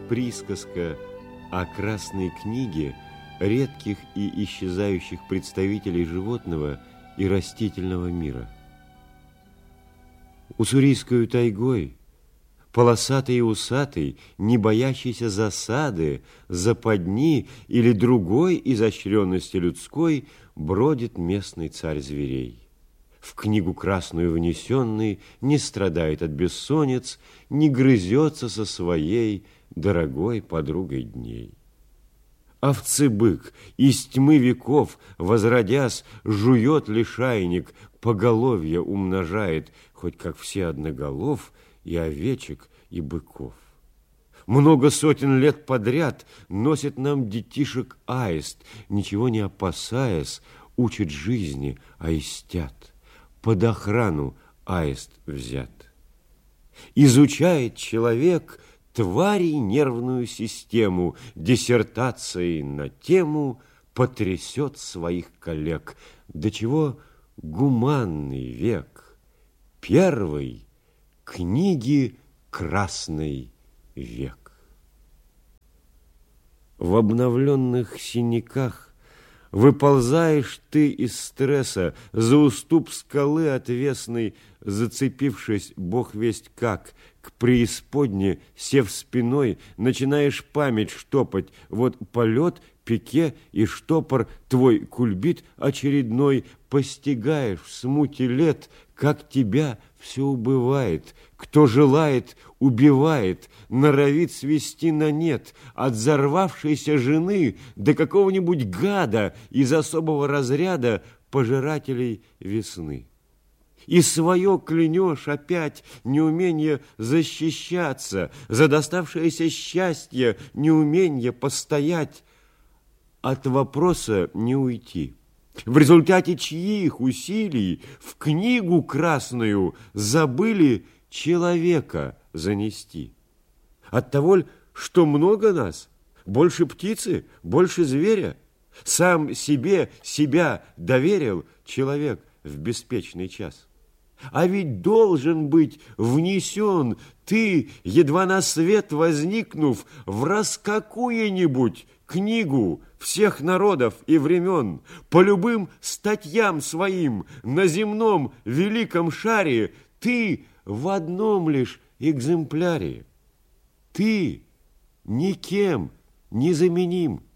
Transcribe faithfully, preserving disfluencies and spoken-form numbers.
присказка о красной книге редких и исчезающих представителей животного и растительного мира. Уссурийскую тайгой, полосатый и усатый, не боящийся засады, западни или другой изощренности людской, бродит местный царь зверей. В книгу красную внесенный не страдает от бессонниц, не грызется со своей дорогой подругой дней. Овцы-бык из тьмы веков, возродясь, жует лишайник, поголовье умножает, хоть как все одноголов, и овечек, и быков. Много сотен лет подряд носит нам детишек аист, ничего не опасаясь, учит жизни аистят. Под охрану аист взят. Изучает человек тварей нервную систему, диссертацией на тему потрясет своих коллег. До чего гуманный век, первый книги красный век. В обновленных синяках выползаешь ты из стресса за уступ скалы отвесной, зацепившись бог весть как, к преисподне, сев спиной, начинаешь память штопать. Вот полет, пике и штопор, твой кульбит очередной, постигаешь в смуте лет, как тебя все убывает. Кто желает, убивает, норовит свести на нет, от взорвавшейся жены до какого-нибудь гада из особого разряда пожирателей весны. И свое клянешь опять неумение защищаться, за доставшееся счастье неумение постоять, от вопроса не уйти. В результате чьих усилий в книгу красную забыли человека занести? От того ли, что много нас, больше птицы, больше зверя? Сам себе себя доверил человек в беспечный час. А ведь должен быть внесен ты, едва на свет возникнув, в раз какую-нибудь книгу всех народов и времен, по любым статьям своим на земном великом шаре, ты в одном лишь экземпляре. Ты никем не заменим.